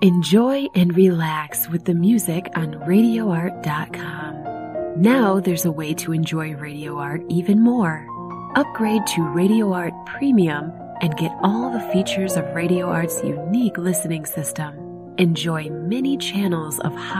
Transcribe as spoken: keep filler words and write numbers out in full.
Enjoy and relax with the music on radio art dot com. Now there's a way to enjoy Radio Art even more. Upgrade to Radio Art Premium and get all the features of Radio Art's unique listening system. Enjoy many channels of high